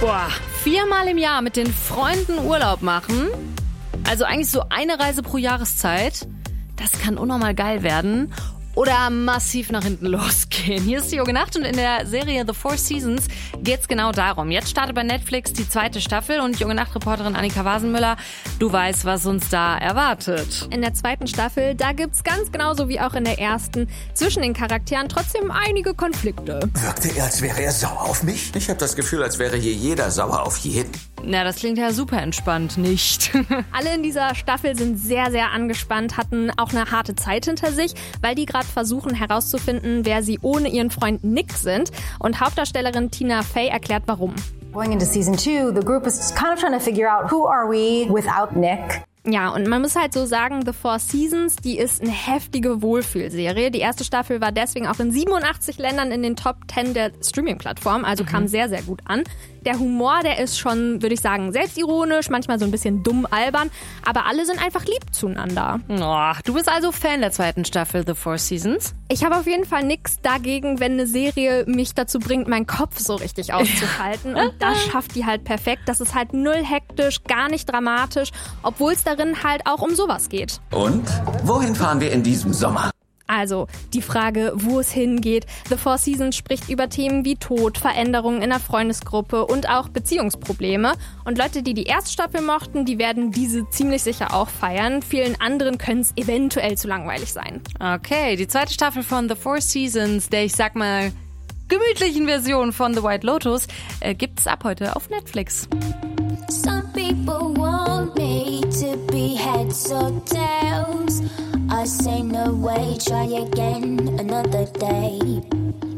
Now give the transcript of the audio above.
Boah, 4-mal im Jahr mit den Freunden Urlaub machen, also eigentlich so eine Reise pro Jahreszeit, das kann unnormal geil werden oder massiv nach hinten losgehen. Hier ist die Jürgen Nacht und in der Serie The Four Seasons geht's genau darum. Jetzt startet bei Netflix die 2. Staffel und Jürgen Nacht-Reporterin Annika Wasenmüller, du weißt, was uns da erwartet. In der 2. Staffel, da gibt's ganz genauso wie auch in der 1. zwischen den Charakteren trotzdem einige Konflikte. Wirkte er, als wäre er sauer auf mich? Ich habe das Gefühl, als wäre hier jeder sauer auf jeden. Na, das klingt ja super entspannt, nicht? Alle in dieser Staffel sind sehr, sehr angespannt, hatten auch eine harte Zeit hinter sich, weil die gerade versuchen herauszufinden, wer sie ohne ihren Freund Nick sind. Und Hauptdarstellerin Tina Fey erklärt, warum. Going into season 2, the group is kind of trying to figure out who are we without Nick. Ja, und man muss halt so sagen, The Four Seasons, die ist eine heftige Wohlfühlserie. Die 1. Staffel war deswegen auch in 87 Ländern in den Top 10 der Streaming-Plattform, also kam sehr, sehr gut an. Der Humor, der ist schon, würde ich sagen, selbstironisch, manchmal so ein bisschen dumm albern, aber alle sind einfach lieb zueinander. Oh, du bist also Fan der 2. Staffel The Four Seasons? Ich habe auf jeden Fall nichts dagegen, wenn eine Serie mich dazu bringt, meinen Kopf so richtig auszuschalten. Und das schafft die halt perfekt. Das ist halt null hektisch, gar nicht dramatisch, obwohl es darin halt auch um sowas geht. Und? Wohin fahren wir in diesem Sommer? Also die Frage, wo es hingeht. The Four Seasons spricht über Themen wie Tod, Veränderungen in der Freundesgruppe und auch Beziehungsprobleme. Und Leute, die 1. Staffel mochten, die werden diese ziemlich sicher auch feiern. Vielen anderen können es eventuell zu langweilig sein. Okay, die 2. Staffel von The Four Seasons, der ich sag mal gemütlichen Version von The White Lotus, gibt's ab heute auf Netflix. Some people want me to be heads or tails. I say no way, try again another day.